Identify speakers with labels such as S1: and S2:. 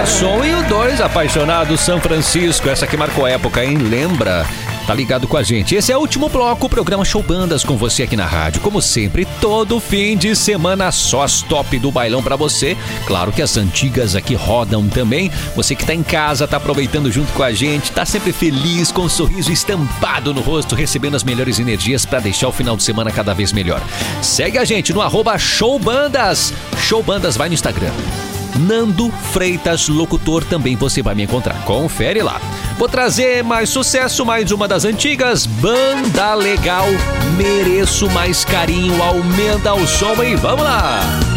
S1: Som e o 2, Apaixonado São Francisco. Essa que marcou a época, hein? Lembra? Tá ligado com a gente. Esse é o último bloco, o programa Show Bandas com você aqui na rádio. Como sempre, todo fim de semana só as top do bailão pra você. Claro que as antigas aqui rodam também. Você que tá em casa, tá aproveitando junto com a gente, tá sempre feliz, com um sorriso estampado no rosto, recebendo as melhores energias pra deixar o final de semana cada vez melhor. Segue a gente no @showbandas. Showbandas, vai no Instagram. Nando Freitas Locutor, também você vai me encontrar. Confere lá. Vou trazer mais sucesso, mais uma das antigas. Banda Legal, Mereço Mais Carinho. Aumenta o som e vamos lá!